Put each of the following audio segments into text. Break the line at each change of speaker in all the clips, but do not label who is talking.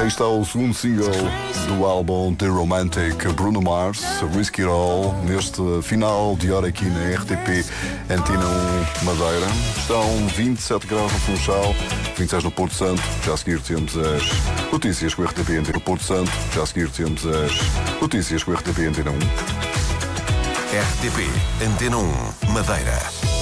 Aí está o segundo single do álbum The Romantic, Bruno Mars, Risk It All, neste final de hora aqui na RTP Antena 1 Madeira. Estão 27 graus no Funchal, 26 no Porto Santo. Já a seguir temos as notícias com a RTP Antena 1 Porto Santo. Já a seguir temos as notícias com a RTP Antena 1.
RTP Antena 1 Madeira.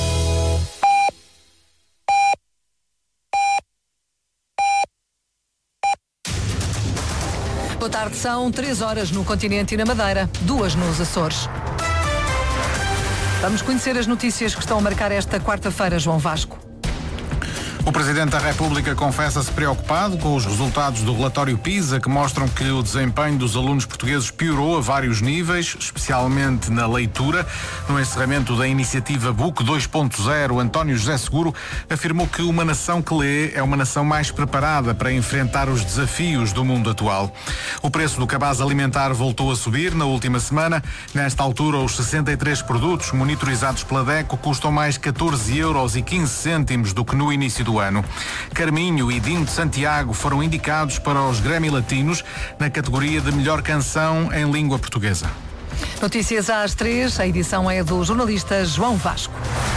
Boa tarde, são 3 horas no continente e na Madeira, 2 nos Açores. Vamos conhecer as notícias que estão a marcar esta quarta-feira, João Vasco.
O Presidente da República confessa-se preocupado com os resultados do relatório PISA, que mostram que o desempenho dos alunos portugueses piorou a vários níveis, especialmente na leitura. No encerramento da iniciativa Book 2.0, António José Seguro afirmou que uma nação que lê é uma nação mais preparada para enfrentar os desafios do mundo atual. O preço do cabaz alimentar voltou a subir na última semana. Nesta altura, os 63 produtos monitorizados pela DECO custam mais 14,15 € do que no início do ano. Carminho e Dinho de Santiago foram indicados para os Grammy Latinos na categoria de melhor canção em língua portuguesa.
Notícias às 3, a edição é do jornalista João Vasco.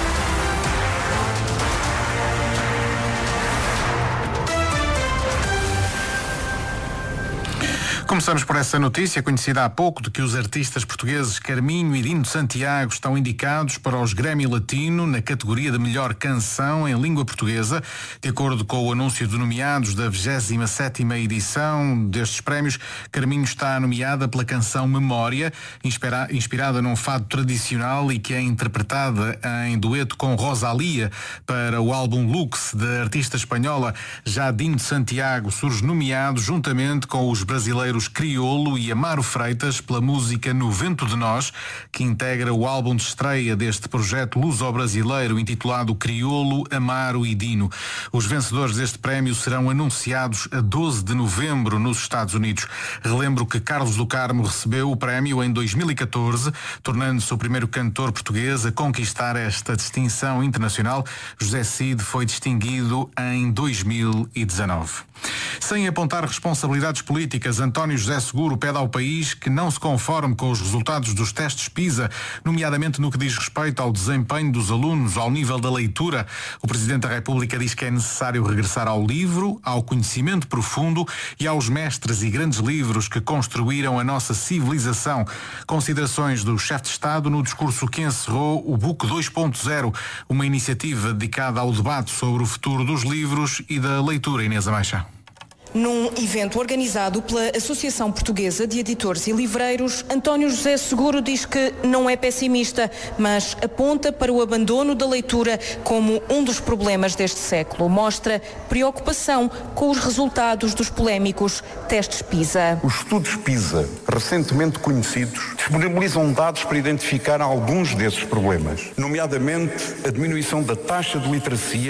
Começamos por essa notícia, conhecida há pouco, de que os artistas portugueses Carminho e Dinho de Santiago estão indicados para os Grammy Latino na categoria de melhor canção em língua portuguesa. De acordo com o anúncio de nomeados da 27ª edição destes prémios, Carminho está nomeada pela canção Memória, inspirada num fado tradicional e que é interpretada em dueto com Rosalía para o álbum Lux, da artista espanhola. Já Dinho de Santiago surge nomeado juntamente com os brasileiros Criolo e Amaro Freitas pela música No Vento de Nós, que integra o álbum de estreia deste projeto luso-brasileiro intitulado Criolo, Amaro e Dino. Os vencedores deste prémio serão anunciados a 12 de novembro nos Estados Unidos. Relembro que Carlos do Carmo recebeu o prémio em 2014, tornando-se o primeiro cantor português a conquistar esta distinção internacional. José Cid foi distinguido em 2019. Sem apontar responsabilidades políticas, António José Seguro pede ao país que não se conforme com os resultados dos testes PISA, nomeadamente no que diz respeito ao desempenho dos alunos ao nível da leitura. O Presidente da República diz que é necessário regressar ao livro, ao conhecimento profundo e aos mestres e grandes livros que construíram a nossa civilização. Considerações do chefe de Estado no discurso que encerrou o Book 2.0, uma iniciativa dedicada ao debate sobre o futuro dos livros e da leitura. Inês Ameixa.
Num evento organizado pela Associação Portuguesa de Editores e Livreiros, António José Seguro diz que não é pessimista, mas aponta para o abandono da leitura como um dos problemas deste século. Mostra preocupação com os resultados dos polémicos testes PISA.
Os estudos PISA, recentemente conhecidos, disponibilizam dados para identificar alguns desses problemas, nomeadamente a diminuição da taxa de literacia